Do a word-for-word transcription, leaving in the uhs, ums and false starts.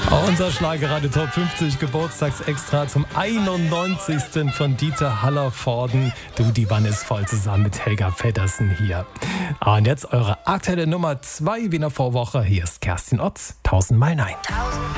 Unser Schlagerradio Top fünfzig Geburtstagsextra zum einundneunzigsten von Dieter Hallervorden. Du, die Wanne ist voll, zusammen mit Helga Feddersen hier. Und jetzt eure aktuelle Nummer zwei wie in der Vorwoche. Hier ist Kerstin Otz, tausendmal Nein.